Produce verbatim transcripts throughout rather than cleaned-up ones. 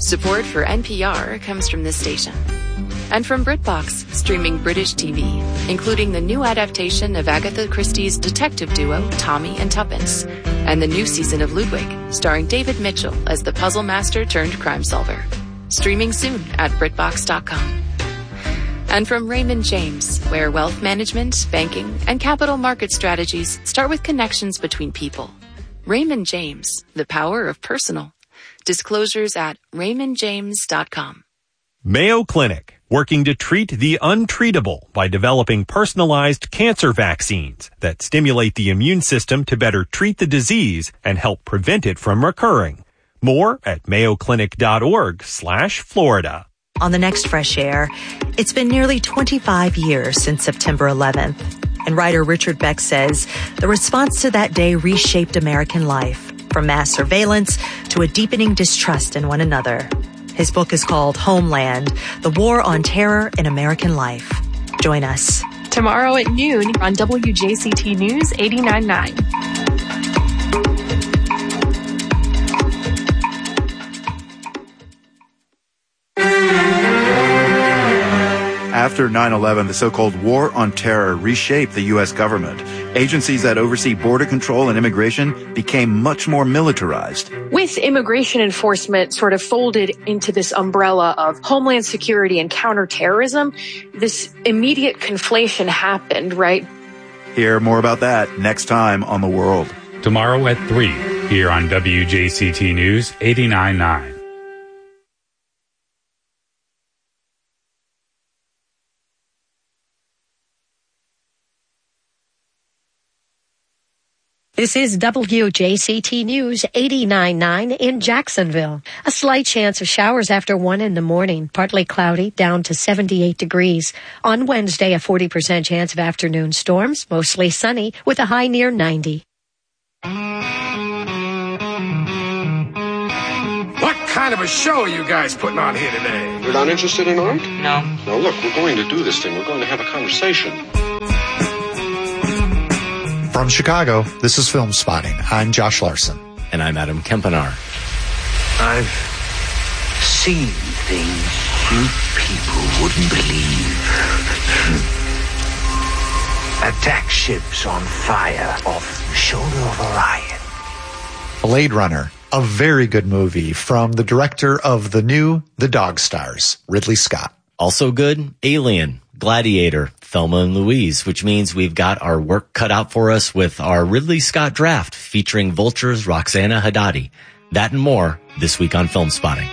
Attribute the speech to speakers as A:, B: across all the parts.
A: Support for N P R comes from this station. And from BritBox, streaming British T V, including the new adaptation of Agatha Christie's detective duo, Tommy and Tuppence, and the new season of Ludwig, starring David Mitchell as the puzzle master turned crime solver. Streaming soon at BritBox dot com. And from Raymond James, where wealth management, banking, and capital market strategies start with connections between people. Raymond James, the power of personal. Disclosures at Raymond James dot com.
B: Mayo Clinic, working to treat the untreatable by developing personalized cancer vaccines that stimulate the immune system to better treat the disease and help prevent it from recurring. More at mayo clinic dot org slash Florida.
C: On the next Fresh Air, it's been nearly twenty-five years since September eleventh. And writer Richard Beck says the response to that day reshaped American life, from mass surveillance to a deepening distrust in one another. His book is called Homeland, The War on Terror in American Life. Join us
D: tomorrow at noon on W J C T News eighty-nine point nine.
E: After nine eleven, the so-called War on Terror reshaped the U S government. Agencies that oversee border control and immigration became much more militarized.
D: With immigration enforcement sort of folded into this umbrella of homeland security and counterterrorism, this immediate conflation happened, right?
E: Hear more about that next time on The World.
F: Tomorrow at three, here on W J C T News eighty-nine point nine.
G: This is W J C T News eighty-nine point nine in Jacksonville. A slight chance of showers after one in the morning. Partly cloudy, down to seventy-eight degrees. On Wednesday, a forty percent chance of afternoon storms, mostly sunny, with a high near ninety.
H: What kind of a show are you guys putting on here today?
I: You're not interested in art?
J: No.
I: Now look, we're going to do this thing. We're going to have a conversation.
K: From Chicago, this is Film Spotting. I'm Josh Larson.
L: And I'm Adam Kempenaar.
M: I've seen things you people wouldn't believe. Attack ships on fire off the shoulder of Orion.
K: Blade Runner, a very good movie from the director of the new The Dog Stars, Ridley Scott.
L: Also good, Alien, Gladiator, Thelma and Louise, which means we've got our work cut out for us with our Ridley Scott draft featuring Vulture's Roxana Haddadi. That and more this week on Film Spotting.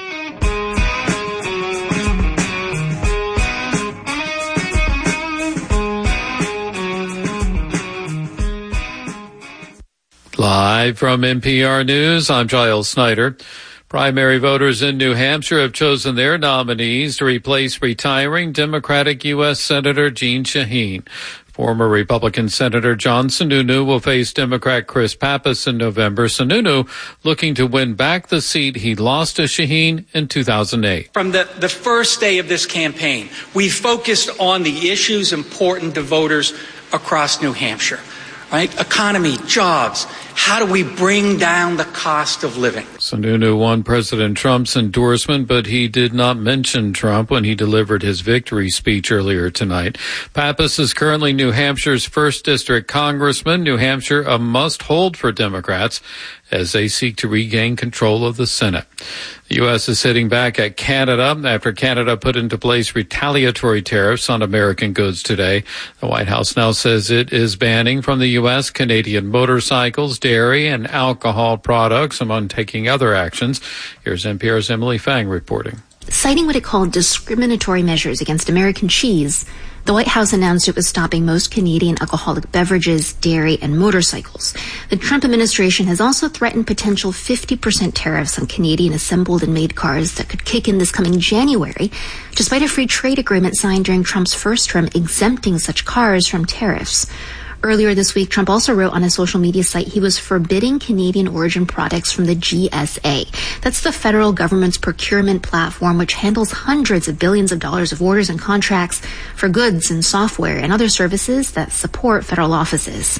N: Live from N P R News, I'm Giles Snyder. Primary voters in New Hampshire have chosen their nominees to replace retiring Democratic U S Senator Jeanne Shaheen. Former Republican Senator John Sununu will face Democrat Chris Pappas in November. Sununu looking to win back the seat he lost to Shaheen in two thousand eight.
O: From the, the first day of this campaign, we focused on the issues important to voters across New Hampshire. Right? Economy, jobs. How do we bring down the cost of living?
N: Sununu won President Trump's endorsement, but he did not mention Trump when he delivered his victory speech earlier tonight. Pappas is currently New Hampshire's first district congressman. New Hampshire a must-hold for Democrats as they seek to regain control of the Senate. The U S is hitting back at Canada after Canada put into place retaliatory tariffs on American goods today. The White House now says it is banning from the U S Canadian motorcycles, dairy, and alcohol products, among taking other actions. Here's N P R's Emily Fang reporting.
P: Citing what it called discriminatory measures against American cheese, the White House announced it was stopping most Canadian alcoholic beverages, dairy, and motorcycles. The Trump administration has also threatened potential fifty percent tariffs on Canadian assembled and made cars that could kick in this coming January, despite a free trade agreement signed during Trump's first term exempting such cars from tariffs. Earlier this week, Trump also wrote on his social media site he was forbidding Canadian origin products from the G S A. That's the federal government's procurement platform, which handles hundreds of billions of dollars of orders and contracts for goods and software and other services that support federal offices.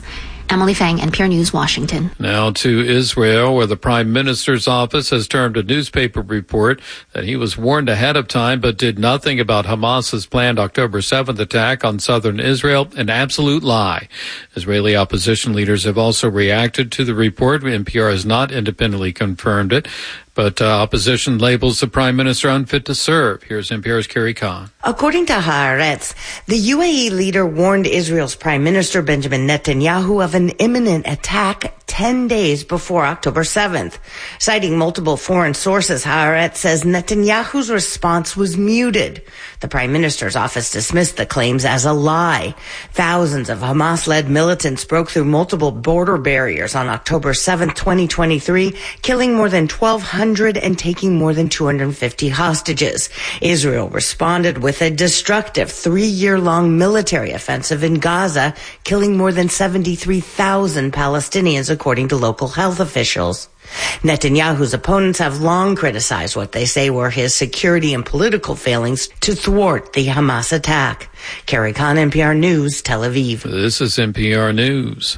P: Emily Fang, N P R News, Washington.
N: Now to Israel, where the Prime Minister's office has termed a newspaper report that he was warned ahead of time but did nothing about Hamas's planned October seventh attack on southern Israel an absolute lie. Israeli opposition leaders have also reacted to the report. N P R has not independently confirmed it, but uh, opposition labels the Prime Minister unfit to serve. Here's N P R's Carrie Kahn.
J: According to Haaretz, the U A E leader warned Israel's Prime Minister Benjamin Netanyahu of an imminent attack ten days before October seventh. Citing multiple foreign sources, Haaretz says Netanyahu's response was muted. The Prime Minister's office dismissed the claims as a lie. Thousands of Hamas-led militants broke through multiple border barriers on October seventh, twenty twenty-three, killing more than twelve hundred and taking more than two hundred fifty hostages. Israel responded with a destructive three-year-long military offensive in Gaza, killing more than seventy-three thousand Palestinians, according to local health officials. Netanyahu's opponents have long criticized what they say were his security and political failings to thwart the Hamas attack. Carrie Kahn, N P R News, Tel Aviv.
N: This is N P R News.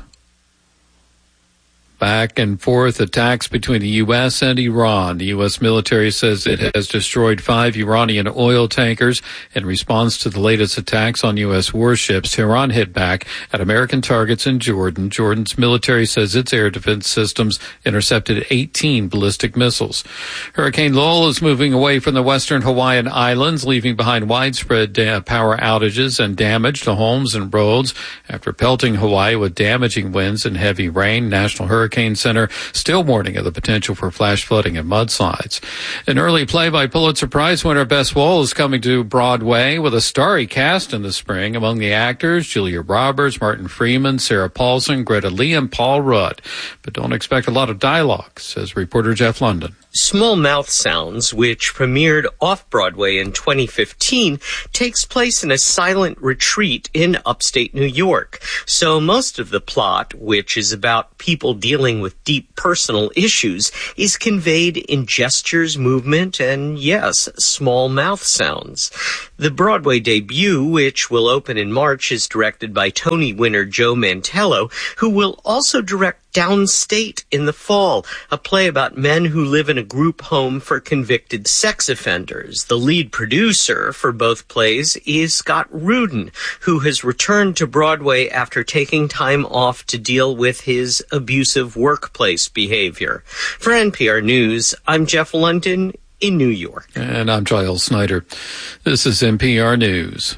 N: Back and forth attacks between the U S and Iran. The U S military says it has destroyed five Iranian oil tankers in response to the latest attacks on U S warships. Tehran hit back at American targets in Jordan. Jordan's military says its air defense systems intercepted eighteen ballistic missiles. Hurricane Lowell is moving away from the western Hawaiian Islands, leaving behind widespread da- power outages and damage to homes and roads after pelting Hawaii with damaging winds and heavy rain. National Hurricane Hurricane Center still warning of the potential for flash flooding and mudslides. An early play by Pulitzer Prize winner Bess Wohl is coming to Broadway with a starry cast in the spring. Among the actors, Julia Roberts, Martin Freeman, Sarah Paulson, Greta Lee, and Paul Rudd. But don't expect a lot of dialogue, says reporter Jeff London.
Q: Small Mouth Sounds, which premiered off-Broadway in twenty fifteen, takes place in a silent retreat in upstate New York. So most of the plot, which is about people dealing with deep personal issues, is conveyed in gestures, movement, and, yes, small mouth sounds. The Broadway debut, which will open in March, is directed by Tony winner Joe Mantello, who will also direct Downstate in the fall, a play about men who live in a group home for convicted sex offenders. The lead producer for both plays is Scott Rudin, who has returned to Broadway after taking time off to deal with his abusive workplace behavior. For N P R News, I'm Jeff London in New York.
N: And I'm Giles Snyder. This is N P R News.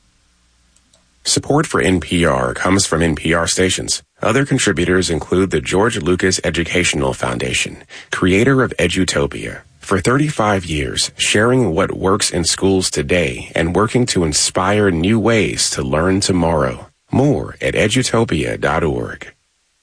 R: Support for N P R comes from N P R stations. Other contributors include the George Lucas Educational Foundation, creator of Edutopia. For thirty-five years, sharing what works in schools today and working to inspire new ways to learn tomorrow. More at edutopia dot org.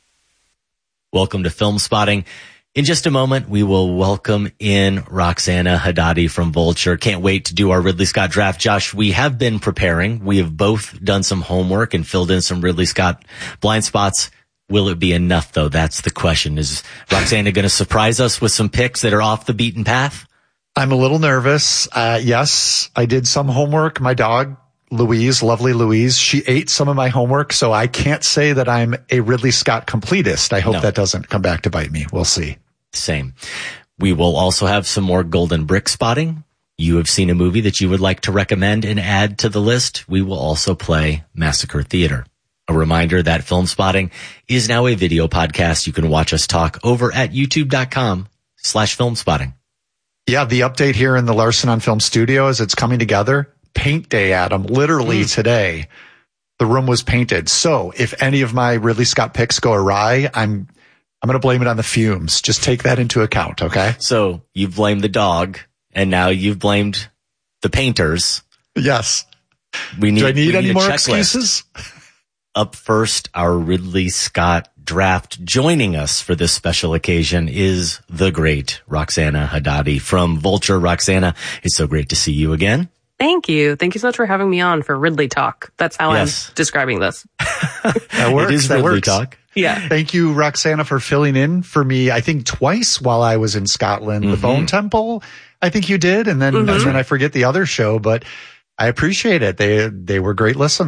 L: Welcome to Film Spotting. In just a moment, we will welcome in Roxana Hadadi from Vulture. Can't wait to do our Ridley Scott draft. Josh, we have been preparing. We have both done some homework and filled in some Ridley Scott blind spots. Will it be enough, though? That's the question. Is Roxana going to surprise us with some picks that are off the beaten path?
K: I'm a little nervous. Uh, yes, I did some homework. My dog, Louise, lovely Louise, she ate some of my homework, so I can't say that I'm a Ridley Scott completist. I hope no. that doesn't come back to bite me. We'll see.
L: Same. We will also have some more Golden Brick spotting. You have seen a movie that you would like to recommend and add to the list. We will also play Massacre Theater. A reminder that Film Spotting is now a video podcast. You can watch us talk over at youtube.com slash film spotting.
K: Yeah, the update here in the Larson on Film studio is it's coming together. Paint day, Adam, literally mm. today. The room was painted. So if any of my Ridley Scott picks go awry, I'm I'm going to blame it on the fumes. Just take that into account, okay?
L: So you've blamed the dog, and now you've blamed the painters.
K: Yes.
L: We need,
K: Do I need any
L: need
K: more excuses?
L: Up first, our Ridley Scott draft. Joining us for this special occasion is the great Roxana Hadadi from Vulture. Roxana, it's so great to see you again.
S: Thank you. Thank you so much for having me on for Ridley Talk. That's how yes. I'm describing this.
K: That works.
L: It is
K: that
L: Ridley
K: works.
L: Talk.
S: Yeah.
K: Thank you, Roxana, for filling in for me, I think twice while I was in Scotland. Mm-hmm. The Bone Temple, I think you did. And then, mm-hmm. and then I forget the other show, but I appreciate it. They, they were great listens.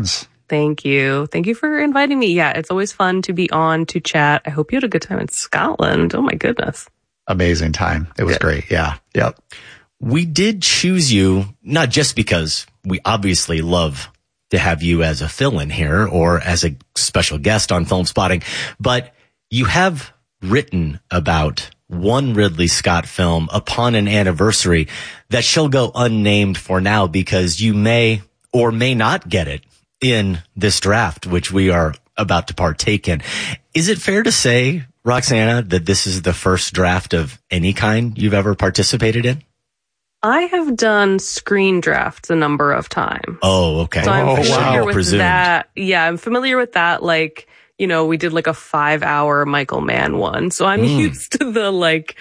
S: Thank you. Thank you for inviting me. Yeah, it's always fun to be on to chat. I hope you had a good time in Scotland. Oh my goodness.
K: Amazing time. It was
S: Good.
K: great. Yeah. Yep.
L: We did choose you, not just because we obviously love to have you as a fill-in here or as a special guest on Film Spotting, but you have written about one Ridley Scott film upon an anniversary that shall go unnamed for now because you may or may not get it in this draft, which we are about to partake in. Is it fair to say, Roxana, that this is the first draft of any kind you've ever participated in?
S: I have done screen drafts a number of times.
L: Oh, okay.
S: So I'm
L: oh,
S: familiar
L: wow.
S: with
L: Presumed.
S: that. Yeah, I'm familiar with that. Like, you know, we did like a five hour Michael Mann one. So I'm
L: Mm.
S: used to the like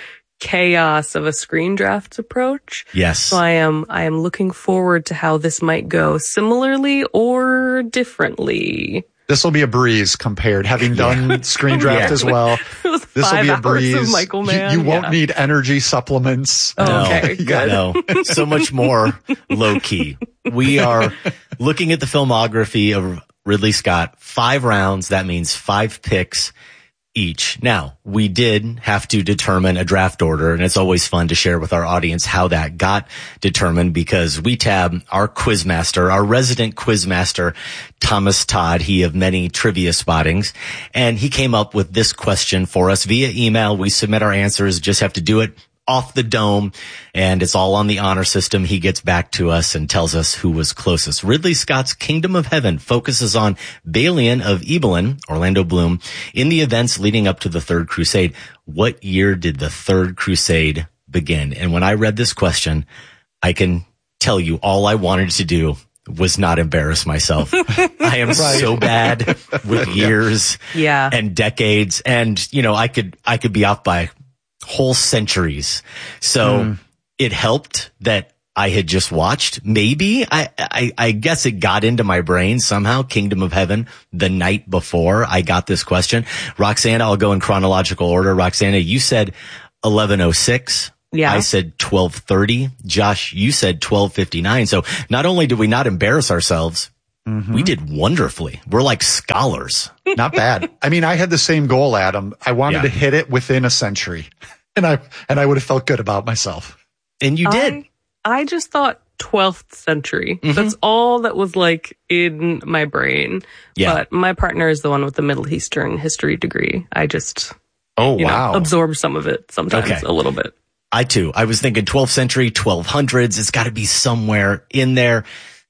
S: chaos of a screen draft approach.
L: Yes.
S: So I am, I am looking forward to how this might go similarly or differently.
K: This will be a breeze compared, having done
L: Yeah.
K: screen draft
L: Yeah.
K: as well.
S: This
K: This will be a breeze.
S: Of Michael Mann.
K: You, you won't
S: yeah.
K: need energy supplements.
S: Oh,
L: No,
S: okay, good.
L: no, so much more low key. We are looking at the filmography of Ridley Scott, five rounds. That means five picks each. Now, we did have to determine a draft order, and it's always fun to share with our audience how that got determined because we tab our quizmaster, our resident quizmaster, Thomas Todd, he of many trivia spottings, and he came up with this question for us via email. We submit our answers, just have to do it off the dome, and it's all on the honor system. He gets back to us and tells us who was closest. Ridley Scott's Kingdom of Heaven focuses on Balian of Ibelin, Orlando Bloom, in the events leading up to the Third Crusade. What year did the Third Crusade begin? And when I read this question, I can tell you all I wanted to do was not embarrass myself. I am
K: Right.
L: so bad with years
S: Yeah.
L: and decades, and you know, I could I could be off by whole centuries. So
K: Mm.
L: it helped that I had just watched. Maybe I, I, I guess it got into my brain somehow. Kingdom of Heaven the night before I got this question. Roxana, I'll go in chronological order. Roxana, you said eleven oh six.
S: Yeah.
L: I said twelve thirty. Josh, you said twelve fifty-nine. So not only did we not embarrass ourselves,
K: Mm-hmm.
L: we did wonderfully. We're like scholars.
K: Not bad. I mean, I had the same goal, Adam. I wanted
L: Yeah.
K: to hit it within a century, and I and I would have felt good about myself.
L: And you did.
S: I, I just thought twelfth century.
L: Mhm.
S: That's all that was like in my brain.
L: Yeah.
S: But my partner is the one with the Middle Eastern history degree. I just
K: Oh,
S: you
K: wow.
S: know, absorb some of it sometimes
L: Okay.
S: a little bit.
L: I too. I was thinking twelfth century, twelve hundreds. It's got to be somewhere in there.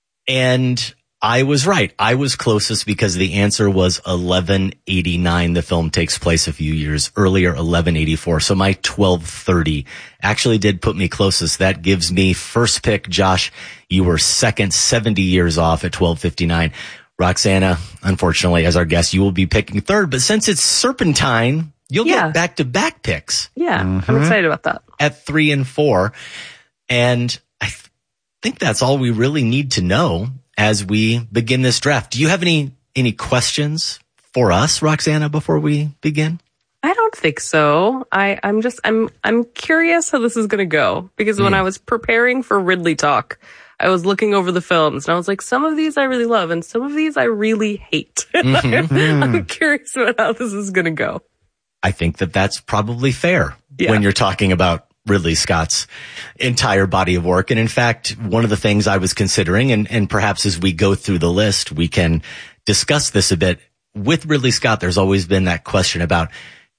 L: And I was right. I was closest because the answer was eleven eighty-nine. The film takes place a few years earlier, eleven eighty-four. So my twelve thirty actually did put me closest. That gives me first pick. Josh, you were second, seventy years off at twelve fifty-nine. Roxana, unfortunately, as our guest, you will be picking third. But since it's Serpentine, you'll
S: Yeah.
L: get back-to-back picks
S: Yeah.
K: Mm-hmm.
S: I'm excited about that.
L: at three and four. And I th- think that's all we really need to know as we begin this draft. Do you have any, any questions for us, Roxana, before we begin?
S: I don't think so. I, I'm just, I'm, I'm curious how this is going to go because when
L: Mm.
S: I was preparing for Ridley Talk, I was looking over the films and I was like, some of these I really love and some of these I really hate.
L: Mhm.
S: I'm curious about how this is going to go.
L: I think that that's probably fair
S: Yeah.
L: when you're talking about Ridley Scott's entire body of work. And in fact, one of the things I was considering, and, and perhaps as we go through the list, we can discuss this a bit. With Ridley Scott, there's always been that question about,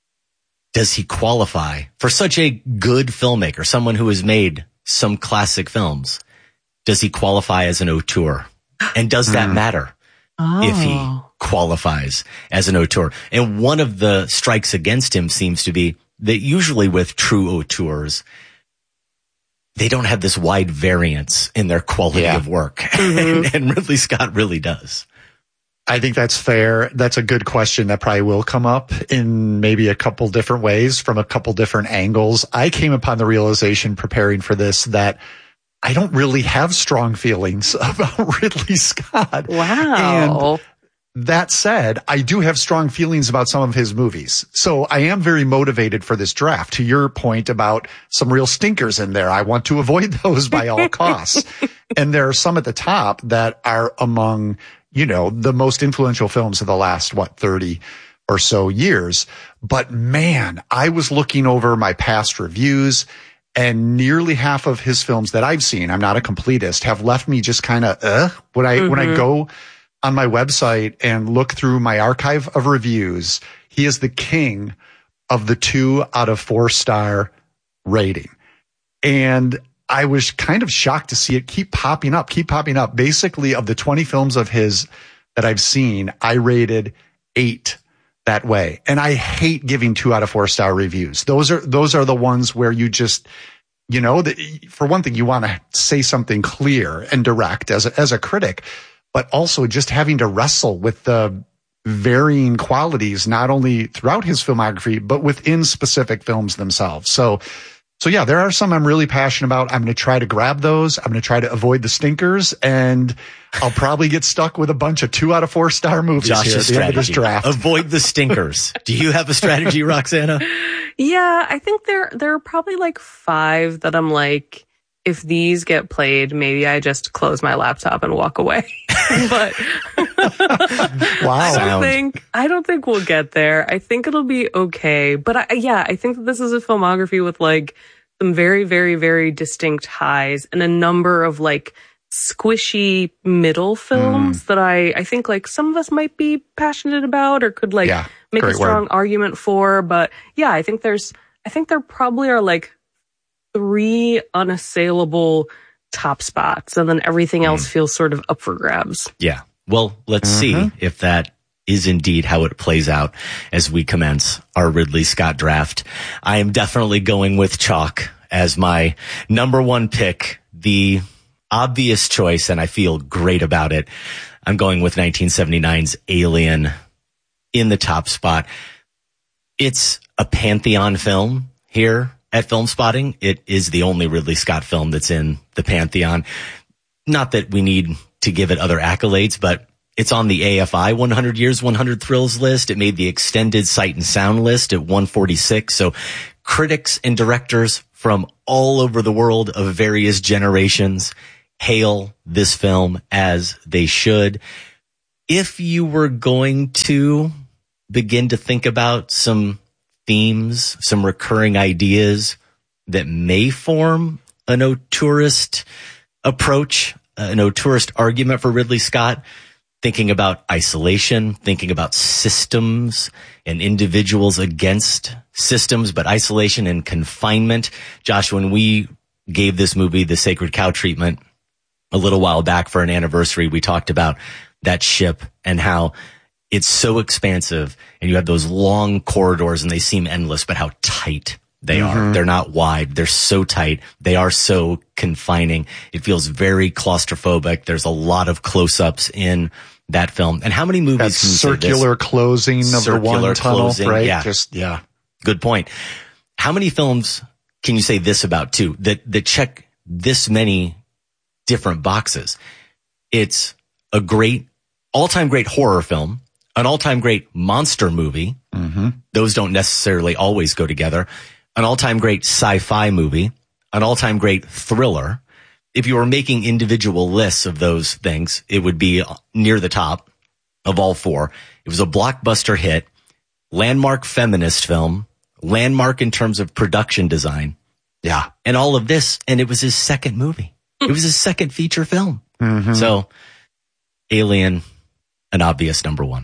L: does he qualify for such a good filmmaker, someone who has made some classic films? Does he qualify as an auteur? And does that matter if he qualifies as an auteur? And one of the strikes against him seems to be that usually with true auteurs, they don't have this wide variance in their quality
K: Yeah.
L: of work. and, and Ridley Scott really does.
K: I think that's fair. That's a good question that probably will come up in maybe a couple different ways from a couple different angles. I came upon the realization preparing for this that I don't really have strong feelings about Ridley Scott.
S: Wow.
K: And that said, I do have strong feelings about some of his movies. So I am very motivated for this draft. To your point about some real stinkers in there, I want to avoid those by all costs. And there are some at the top that are among, you know, the most influential films of the last, what, thirty or so years. But man, I was looking over my past reviews, and nearly half of his films that I've seen, I'm not a completist, have left me just kind of, uh, when I, mm-hmm. when I go on my website and look through my archive of reviews, he is the king of the two out of four star rating. And I was kind of shocked to see it keep popping up, keep popping up. Basically, of the twenty films of his that I've seen, I rated eight that way. And I hate giving two out of four star reviews. Those are, those are the ones where you just, you know, the, for one thing, you want to say something clear and direct as a, as a critic, but also just having to wrestle with the varying qualities, not only throughout his filmography, but within specific films themselves. So, So yeah, there are some I'm really passionate about. I'm going to try to grab those. I'm going to try to avoid the stinkers, and I'll probably get stuck with a bunch of two out of four star movies
L: Josh's
K: here at the
L: strategy.
K: end of this draft.
L: Avoid the stinkers. Do you have a strategy, Roxana?
S: Yeah, I think there there are probably like five that I'm like, if these get played, maybe I just close my laptop and walk away. But
K: wow,
S: I don't think I don't think we'll get there. I think it'll be okay. But I, yeah, I think that this is a filmography with like some very, very, very distinct highs and a number of like squishy middle films mm. that I I think like some of us might be passionate about or could like
K: yeah,
S: make a strong
K: word.
S: argument for. But yeah, I think there's I think there probably are like three unassailable top spots, and then everything else mm. feels sort of up for grabs.
L: Yeah. Well, let's mm-hmm. see if that is indeed how it plays out as we commence our Ridley Scott draft. I am definitely going with chalk as my number one pick, the obvious choice, and I feel great about it. I'm going with nineteen seventy-nine's Alien in the top spot. It's a Pantheon film here at Film Spotting. It is the only Ridley Scott film that's in the Pantheon. Not that we need to give it other accolades, but it's on the A F I one hundred Years, one hundred Thrills list. It made the extended Sight and Sound list at one forty-six. So critics and directors from all over the world of various generations hail this film as they should. If you were going to begin to think about some themes, some recurring ideas that may form an auteurist approach, an auteurist argument for Ridley Scott, thinking about isolation, thinking about systems and individuals against systems, but isolation and confinement. Josh, when we gave this movie the Sacred Cow treatment a little while back for an anniversary, we talked about that ship and how it's so expansive and you have those long corridors and they seem endless, but how tight they mm-hmm. are. They're not wide. They're so tight. They are so confining. It feels very claustrophobic. There's a lot of close-ups in that film. And how many movies
K: that
L: can you
K: circular
L: say this?
K: closing of
L: circular
K: the one tunnel,
L: closing,
K: right?
L: Yeah.
K: Just, yeah.
L: Good point. How many films can you say this about too, that, that check this many different boxes? It's a great, all-time great horror film, an all-time great monster movie.
K: Mm-hmm.
L: Those don't necessarily always go together. An all-time great sci-fi movie, an all-time great thriller. If you were making individual lists of those things, it would be near the top of all four. It was a blockbuster hit, landmark feminist film, landmark in terms of production design.
K: Yeah.
L: And all of this, and it was his second movie. It was his second feature film.
K: Mm-hmm.
L: So, Alien, an obvious number one.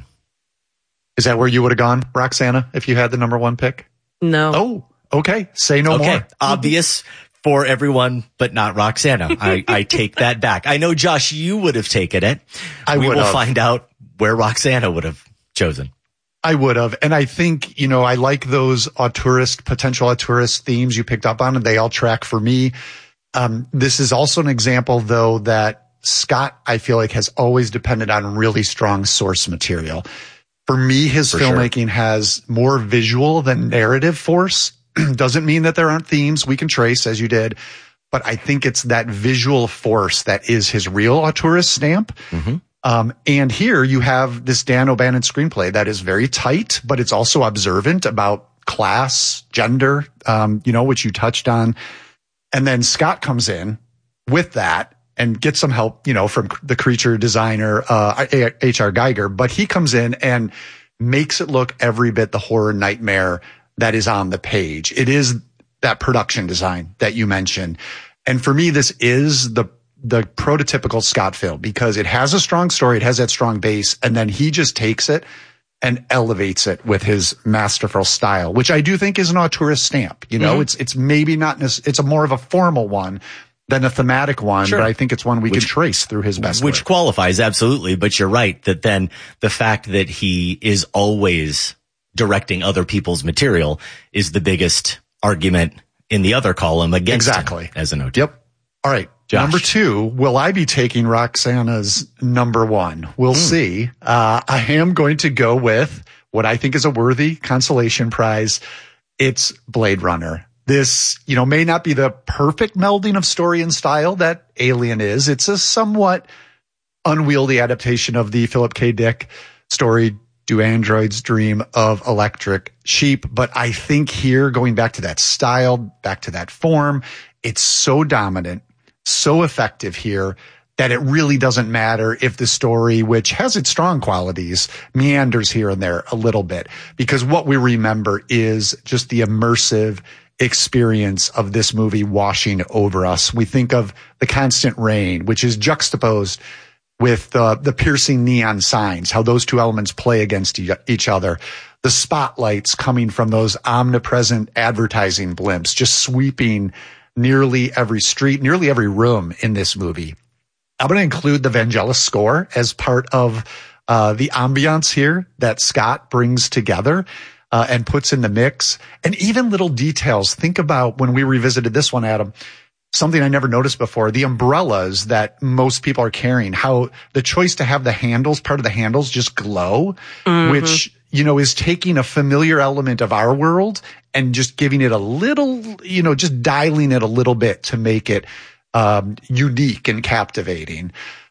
K: Is that where you would have gone, Roxana, if you had the number one pick?
S: No.
K: Oh, okay. Say no
L: okay.
K: more.
L: Obvious for everyone, but not Roxana. I, I take that back. I know, Josh, you would have taken it.
K: I
L: we
K: would
L: will
K: have.
L: find out where Roxana would have chosen.
K: I would have. And I think, you know, I like those auteurist, potential auteurist themes you picked up on, and they all track for me. Um, this is also an example, though, that Scott, I feel like, has always depended on really strong source material. For me, his For filmmaking sure. has more visual than narrative force. Doesn't mean that there aren't themes we can trace, as you did, but I think it's that visual force that is his real auteurist stamp.
L: Mm-hmm.
K: Um, and here you have this Dan O'Bannon screenplay that is very tight, but it's also observant about class, gender, um, you know, which you touched on. And then Scott comes in with that and get some help, you know, from the creature designer, uh, H R Geiger, but he comes in and makes it look every bit the horror nightmare that is on the page. It is that production design that you mentioned. And for me, this is the the prototypical Scott film because it has a strong story. It has that strong base. And then he just takes it and elevates it with his masterful style, which I do think is an auteurist stamp. You know, mm-hmm. it's, it's maybe not, it's a more of a formal one than a thematic one, sure. but I think it's one we which, can trace through his best
L: Which
K: work.
L: qualifies, absolutely. But you're right that then the fact that he is always directing other people's material is the biggest argument in the other column against
K: exactly.
L: him as an O T.
K: Yep. All right.
L: Josh.
K: Number two, will I be taking Roxana's number one? We'll mm. see. Uh, I am going to go with what I think is a worthy consolation prize. It's Blade Runner. This, you know, may not be the perfect melding of story and style that Alien is. It's a somewhat unwieldy adaptation of the Philip K. Dick story, Do Androids Dream of Electric Sheep? But I think here, going back to that style, back to that form, it's so dominant, so effective here that it really doesn't matter if the story, which has its strong qualities, meanders here and there a little bit, because what we remember is just the immersive experience of this movie washing over us. We think of the constant rain, which is juxtaposed with uh, the piercing neon signs, how those two elements play against e- each other. The spotlights coming from those omnipresent advertising blimps, just sweeping nearly every street, nearly every room in this movie. I'm going to include the Vangelis score as part of uh, the ambiance here that Scott brings together uh, and puts in the mix. And even little details. Think about when we revisited this one, Adam, something I never noticed before, the umbrellas that most people are carrying, how the choice to have the handles, part of the handles just glow, mm-hmm. which, you know, is taking a familiar element of our world and just giving it a little, you know, just dialing it a little bit to make it um, unique and captivating.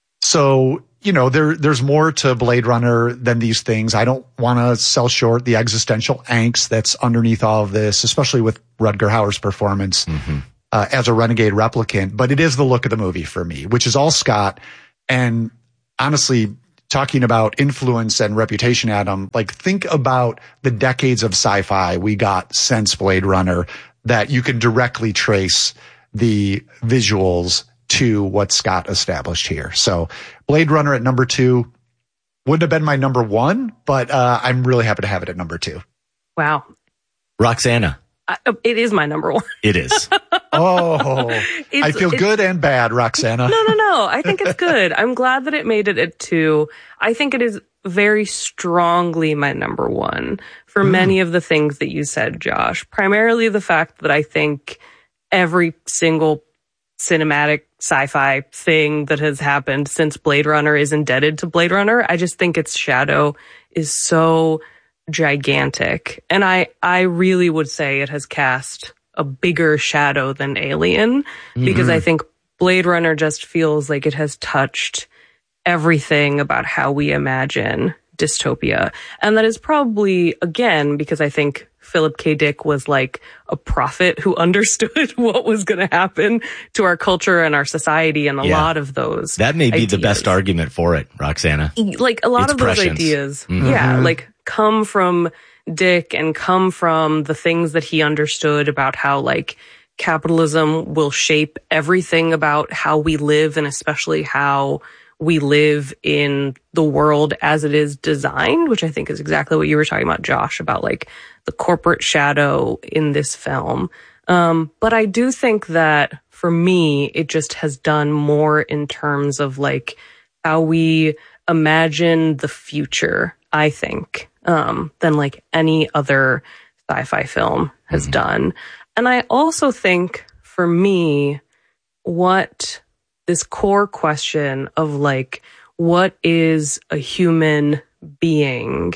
K: So, you know, there there's more to Blade Runner than these things. I don't want to sell short the existential angst that's underneath all of this, especially with Rutger Hauer's performance mm-hmm. uh, as a renegade replicant. But it is the look of the movie for me, which is all Scott. And honestly, talking about influence and reputation, Adam, like think about the decades of sci-fi we got since Blade Runner that you can directly trace the visuals to what Scott established here. So Blade Runner at number two wouldn't have been my number one, but uh, I'm really happy to have it at number two.
S: Wow.
L: Roxana.
S: I, it is my number one.
L: It is.
K: Oh, I feel good and bad, Roxana.
S: No, no, no. I think it's good. I'm glad that it made it at two. I think it is very strongly my number one for mm. many of the things that you said, Josh. Primarily the fact that I think every single cinematic sci-fi thing that has happened since Blade Runner is indebted to Blade Runner. I just think its shadow is so gigantic. And I, I really would say it has cast a bigger shadow than Alien mm-hmm. because I think Blade Runner just feels like it has touched everything about how we imagine dystopia. And that is probably, again, because I think Philip K. Dick was like a prophet who understood what was going to happen to our culture and our society and a yeah. lot of those
L: That may be
S: ideas.
L: The best argument for it, Roxana.
S: Like a lot
L: it's
S: of those
L: prescience.
S: ideas.
L: Mm-hmm.
S: Yeah, like come from Dick and come from the things that he understood about how like capitalism will shape everything about how we live and especially how we live in the world as it is designed, which I think is exactly what you were talking about, Josh, about like the corporate shadow in this film. Um, but I do think that for me, it just has done more in terms of like how we imagine the future, I think, um, than like any other sci-fi film has mm-hmm. done. And I also think for me, what this core question of like, what is a human being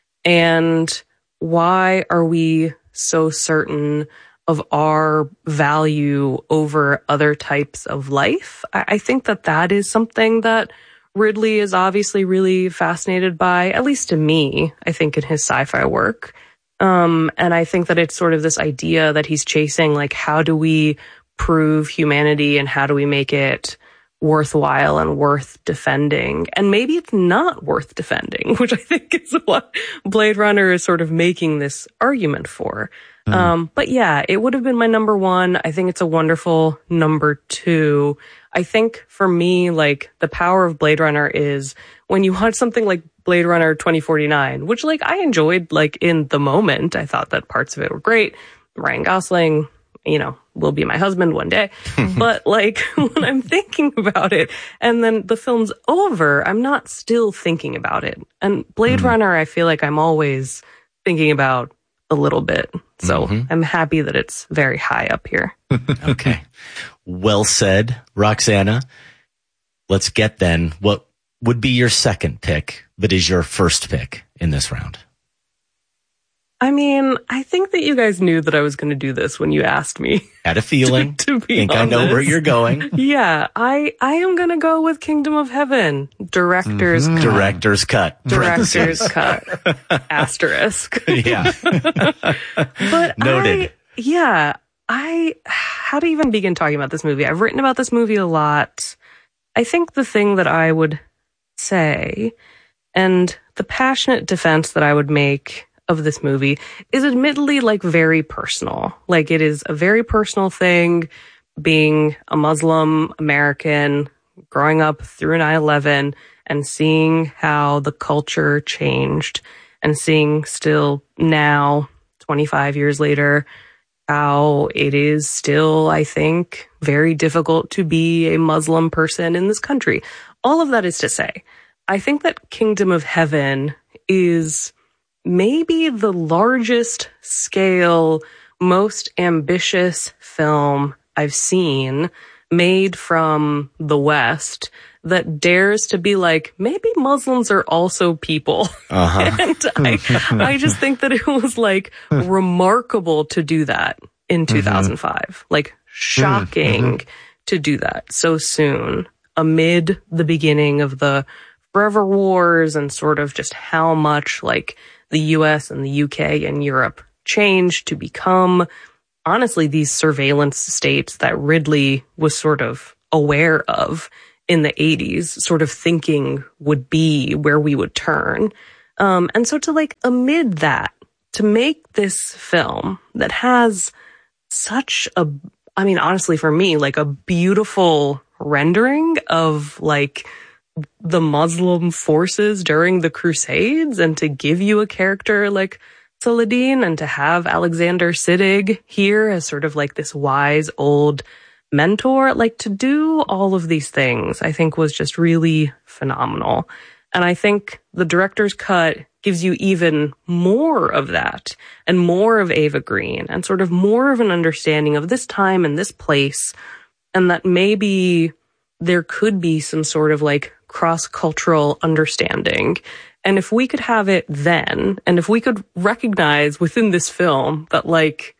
S: and why are we so certain of our value over other types of life? I, I think that that is something that Ridley is obviously really fascinated by, at least to me, I think in his sci-fi work. Um, and I think that it's sort of this idea that he's chasing, like, how do we prove humanity and how do we make it worthwhile and worth defending. And maybe it's not worth defending, which I think is what Blade Runner is sort of making this argument for. Mm. Um, but yeah, it would have been my number one. I think it's a wonderful number two. I think for me, like, the power of Blade Runner is when you watch something like Blade Runner twenty forty-nine, which, like, I enjoyed, like, in the moment. I thought that parts of it were great. Ryan Gosling, you know, will be my husband one day. But, like, when I'm thinking about it and then the film's over, I'm not still thinking about it. And Blade mm. Runner, I feel like I'm always thinking about a little bit. So mm-hmm. I'm happy that it's very high up here.
L: Okay. Well said, Roxana. Let's get then what would be your second pick, but is your first pick in this round?
S: I mean, I think that you guys knew that I was going to do this when you asked me.
L: Had a feeling.
S: to, to be
L: think
S: honest.
L: I know where you're going.
S: Yeah, I I am going to go with Kingdom of Heaven. Director's
L: mm-hmm.
S: cut.
L: Director's cut.
S: Director's cut. Asterisk.
L: Yeah.
S: But
L: noted.
S: I, yeah, I, how to even begin talking about this movie? I've written about this movie a lot. I think the thing that I would say, and the passionate defense that I would make of this movie, is admittedly, like, very personal. Like, it is a very personal thing, being a Muslim American, growing up through nine eleven, and seeing how the culture changed, and seeing still now, twenty-five years later, how it is still, I think, very difficult to be a Muslim person in this country. All of that is to say, I think that Kingdom of Heaven is maybe the largest scale, most ambitious film I've seen made from the West that dares to be like, maybe Muslims are also people. Uh-huh. And I, I just think that it was, like, remarkable to do that in two thousand five. Mm-hmm. Like, shocking mm-hmm. to do that so soon amid the beginning of the forever wars and sort of just how much, like, the U S and the U K and Europe changed to become, honestly, these surveillance states that Ridley was sort of aware of in the eighties, sort of thinking would be where we would turn. Um, and so to, like, amid that, to make this film that has such a, I mean, honestly, for me, like, a beautiful rendering of, like, the Muslim forces during the Crusades, and to give you a character like Saladin, and to have Alexander Siddig here as sort of like this wise old mentor, like, to do all of these things, I think was just really phenomenal. And I think the director's cut gives you even more of that, and more of Ava Green, and sort of more of an understanding of this time and this place, and that maybe there could be some sort of, like, cross-cultural understanding. And if we could have it then, and if we could recognize within this film that, like,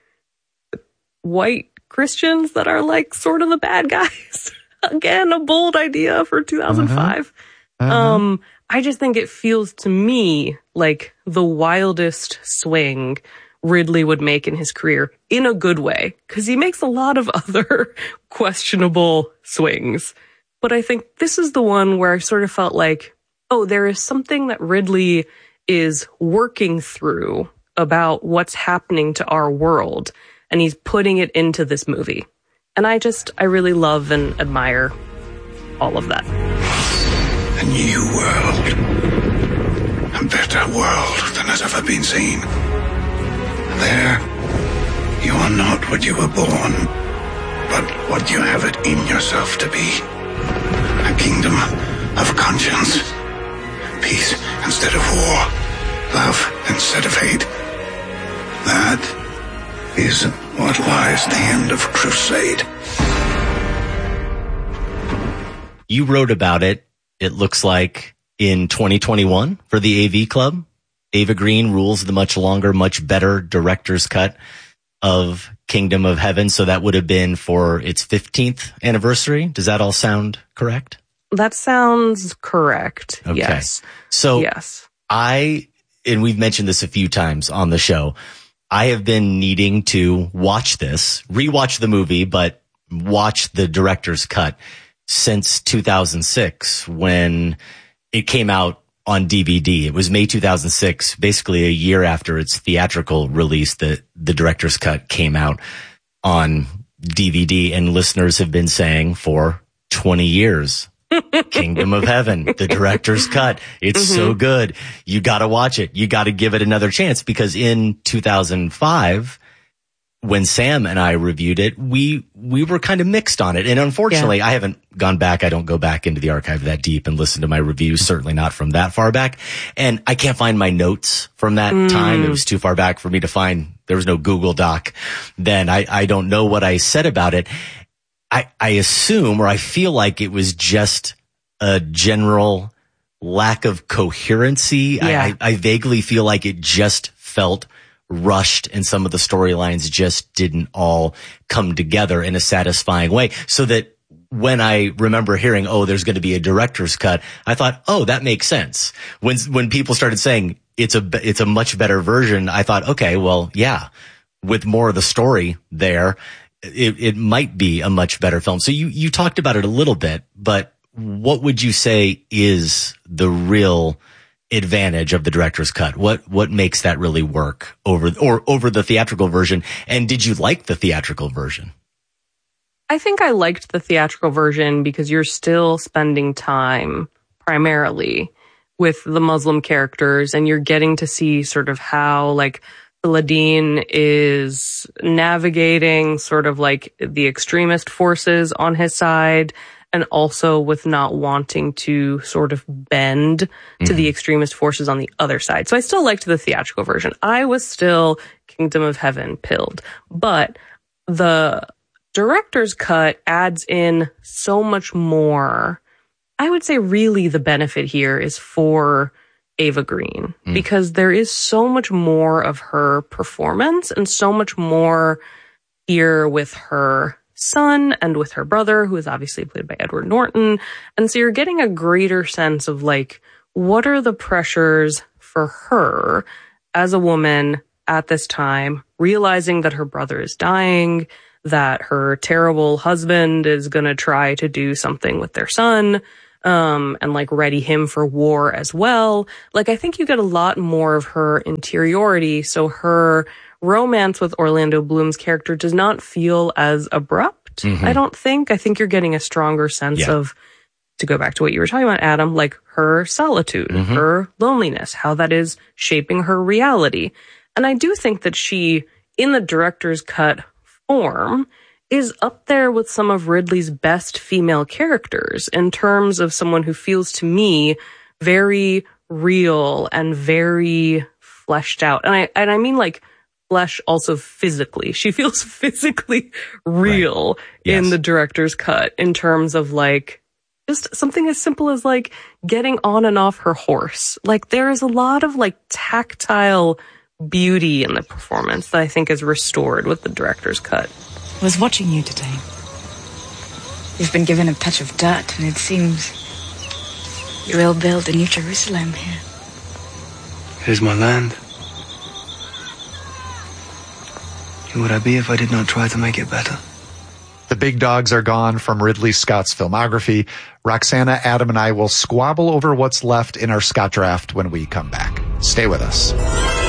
S: white Christians that are, like, sort of the bad guys, again, a bold idea for two thousand five. Uh-huh. Uh-huh. Um, I just think it feels to me like the wildest swing Ridley would make in his career, in a good way, because he makes a lot of other questionable swings. But I think this is the one where I sort of felt like, oh, there is something that Ridley is working through about what's happening to our world, and he's putting it into this movie. And I just, I really love and admire all of that.
T: A new world. A better world than has ever been seen. There, you are not what you were born, but what you have it in yourself to be. A kingdom of conscience. Peace instead of war. Love instead of hate. That is what lies the end of Crusade.
L: You wrote about it, it looks like, in twenty twenty-one for the A V Club. Ava Green rules the much longer, much better director's cut of Kingdom of Heaven. So that would have been for its fifteenth anniversary. Does that all sound correct?
S: That sounds correct.
L: Okay.
S: Yes.
L: So
S: yes.
L: I, and we've mentioned this a few times on the show, I have been needing to watch this, rewatch the movie, but watch the director's cut since two thousand six when it came out on D V D. It was May two thousand six, basically a year after its theatrical release, that the director's cut came out on D V D, and listeners have been saying for twenty years, Kingdom of Heaven, the director's cut. It's mm-hmm. so good. You got to watch it. You got to give it another chance, because in two thousand five, when Sam and I reviewed it, we, we were kind of mixed on it. And unfortunately, yeah. I haven't gone back. I don't go back into the archive that deep and listen to my reviews, certainly not from that far back. And I can't find my notes from that mm. time. It was too far back for me to find. There was no Google Doc then. I, I don't know what I said about it. I, I assume, or I feel like it was just a general lack of coherency. Yeah. I, I vaguely feel like it just felt rushed, and some of the storylines just didn't all come together in a satisfying way. So that when I remember hearing, oh, there's going to be a director's cut, I thought, oh, that makes sense. When, when people started saying it's a, it's a much better version, I thought, okay, well, yeah, with more of the story there, it, it might be a much better film. So you, you talked about it a little bit, but what would you say is the real advantage of the director's cut? What, what makes that really work over, or over the theatrical version? And did you like the theatrical version?
S: I think I liked the theatrical version because you're still spending time primarily with the Muslim characters, and you're getting to see sort of how, like, Saladin is navigating sort of like the extremist forces on his side, and also with not wanting to sort of bend mm-hmm. to the extremist forces on the other side. So I still liked the theatrical version. I was still Kingdom of Heaven pilled, but the director's cut adds in so much more. I would say really the benefit here is for Eva Green, mm. because there is so much more of her performance and so much more here with her son and with her brother, who is obviously played by Edward Norton. And so you're getting a greater sense of, like, what are the pressures for her as a woman at this time, realizing that her brother is dying, that her terrible husband is going to try to do something with their son, um, and like ready him for war as well. Like, I think you get a lot more of her interiority. So her romance with Orlando Bloom's character does not feel as abrupt. Mm-hmm. I don't think. I think you're getting a stronger sense yeah. of, to go back to what you were talking about, Adam, like her solitude, mm-hmm. her loneliness, how that is shaping her reality. And I do think that she, in the director's cut form, is up there with some of Ridley's best female characters in terms of someone who feels to me very real and very fleshed out. And I, and I mean, like, flesh also physically. She feels physically real right. yes. in the director's cut in terms of, like, just something as simple as, like, getting on and off her horse. Like, there is a lot of, like, tactile beauty in the performance that I think is restored with the director's cut.
U: I was watching you today. You've been given a patch of dirt, and it seems you will build a new Jerusalem here.
V: It is my land. Who would I be if I did not try to make it better?
K: The big dogs are gone from Ridley Scott's filmography. Roxana, Adam, and I will squabble over what's left in our Scott draft when we come back. Stay with us.